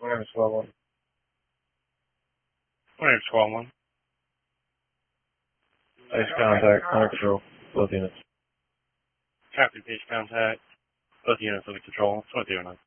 Whatever, 12-1. Whatever, 12-1. Base contact, under control, both units. Copy, base contact. Both units under control. 2309.